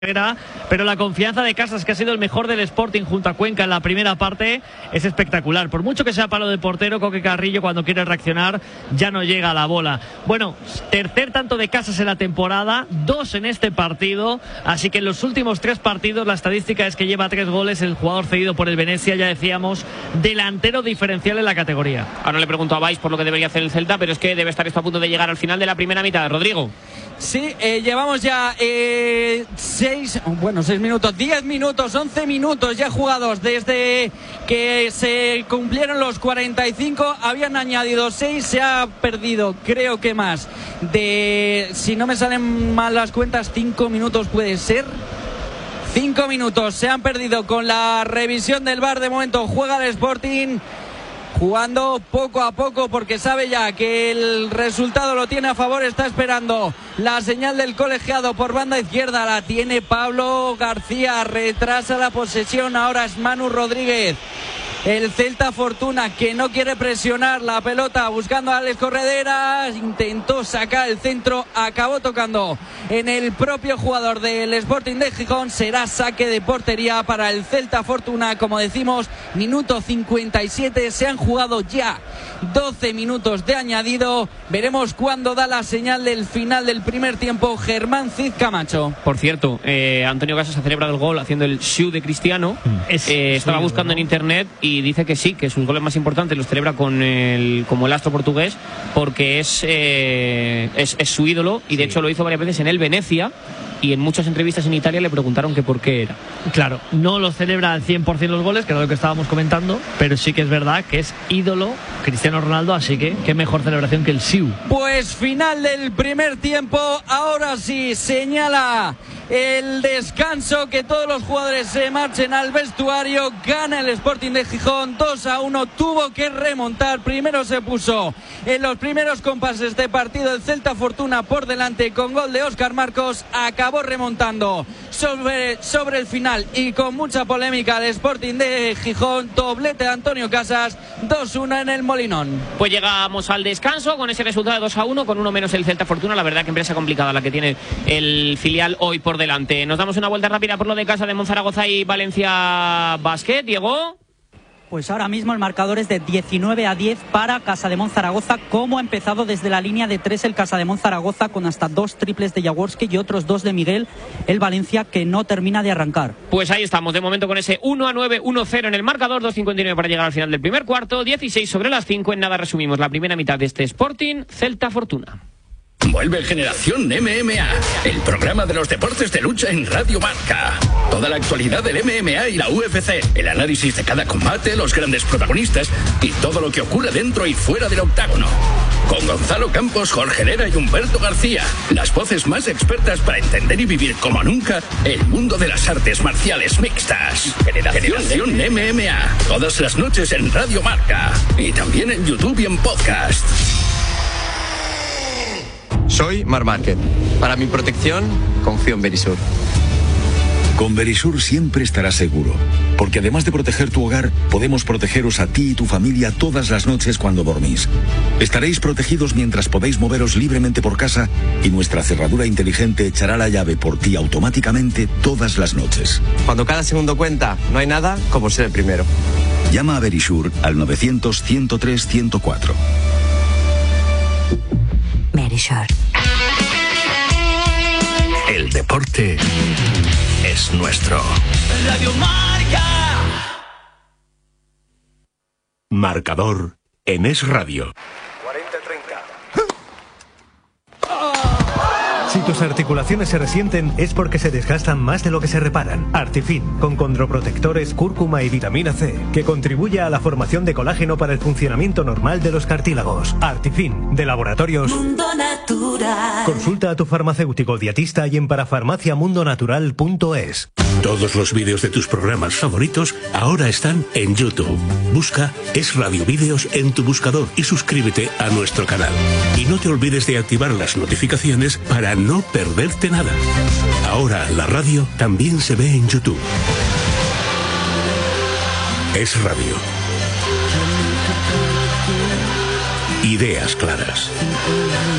Pero la confianza de Casas, que ha sido el mejor del Sporting junto a Cuenca en la primera parte, es espectacular. Por mucho que sea palo de portero, Coque Carrillo cuando quiere reaccionar ya no llega a la bola. Bueno, tercer tanto de Casas en la temporada, 2 en este partido, así que en los últimos 3 partidos la estadística es que lleva 3 goles el jugador cedido por el Venezia, ya decíamos, delantero diferencial en la categoría. Ahora le pregunto a Valls por lo que debería hacer el Celta, pero es que debe estar esto a punto de llegar al final de la primera mitad. Rodrigo. Sí, llevamos ya 6 minutos, 10 minutos, 11 minutos ya jugados desde que se cumplieron los 45, habían añadido 6, se ha perdido, creo que más, si no me salen mal las cuentas, 5 minutos puede ser. 5 minutos se han perdido con la revisión del VAR. De momento juega el Sporting, jugando poco a poco porque sabe ya que el resultado lo tiene a favor. Está esperando la señal del colegiado por banda izquierda, la tiene Pablo García, retrasa la posesión, ahora es Manu Rodríguez. El Celta Fortuna, que no quiere presionar la pelota, buscando a Alex Correderas, intentó sacar el centro, acabó tocando en el propio jugador del Sporting de Gijón. Será saque de portería para el Celta Fortuna. Como decimos, minuto 57, se han jugado ya 12 minutos de añadido. Veremos cuándo da la señal del final del primer tiempo Germán Cid Camacho. Por cierto, Antonio Casas ha celebrado el gol haciendo el shoe de Cristiano. Estaba buscando en internet y dice que sí, que sus goles más importantes los celebra como el astro portugués, porque es su ídolo, y de hecho lo hizo varias veces en el Venecia, y en muchas entrevistas en Italia le preguntaron que por qué era. Claro, no lo celebra al 100% los goles, que era lo que estábamos comentando, pero sí que es verdad que es ídolo Cristiano Ronaldo, así que qué mejor celebración que el Siu. Pues final del primer tiempo, ahora sí señala el descanso, que todos los jugadores se marchen al vestuario. Gana el Sporting de Gijón 2-1, tuvo que remontar, primero se puso en los primeros compases de partido el Celta Fortuna por delante con gol de Óscar Marcos, acabó remontando sobre el final y con mucha polémica el Sporting de Gijón, doblete de Antonio Casas, 2-1 en el Molinón. Pues llegamos al descanso con ese resultado de 2-1, con uno menos el Celta Fortuna. La verdad que empresa complicada la que tiene el filial hoy por delante. Nos damos una vuelta rápida por lo de Casa de Monzaragoza y Valencia Basket. Diego. Pues ahora mismo el marcador es de 19-10 para Casa de Monzaragoza, como ha empezado desde la línea de 3 el Casa de Monzaragoza, con hasta 2 triples de Jaworski y otros 2 de Miguel, el Valencia, que no termina de arrancar. Pues ahí estamos, de momento con ese 1-9, 1-0 en el marcador, 2:59 para llegar al final del primer cuarto, 16 sobre las 5, en nada resumimos la primera mitad de este Sporting Celta Fortuna. Vuelve Generación MMA, el programa de los deportes de lucha en Radio Marca. Toda la actualidad del MMA y la UFC, el análisis de cada combate, los grandes protagonistas y todo lo que ocurre dentro y fuera del octágono. Con Gonzalo Campos, Jorge Herrera y Humberto García, las voces más expertas para entender y vivir como nunca el mundo de las artes marciales mixtas. Generación MMA, todas las noches en Radio Marca y también en YouTube y en podcast. Soy Mar Márquez. Para mi protección, confío en Verisur. Con Verisur siempre estarás seguro, porque además de proteger tu hogar, podemos protegeros a ti y tu familia todas las noches cuando dormís. Estaréis protegidos mientras podéis moveros libremente por casa y nuestra cerradura inteligente echará la llave por ti automáticamente todas las noches. Cuando cada segundo cuenta, no hay nada como ser el primero. Llama a Verisur al 900-103-104. Verisur. El deporte es nuestro. Radio Marca. Marcador en Es Radio. 40-30. Si tus articulaciones se resienten es porque se desgastan más de lo que se reparan. Artifin, con condroprotectores, cúrcuma y vitamina C, que contribuye a la formación de colágeno para el funcionamiento normal de los cartílagos. Artifin, de Laboratorios Mundo Natural. Consulta a tu farmacéutico dietista y en parafarmaciamundonatural.es. Todos los vídeos de tus programas favoritos ahora están en YouTube. Busca Es Radio Vídeos en tu buscador y suscríbete a nuestro canal. Y no te olvides de activar las notificaciones para no perderte nada. Ahora la radio también se ve en YouTube. Es Radio. Ideas claras.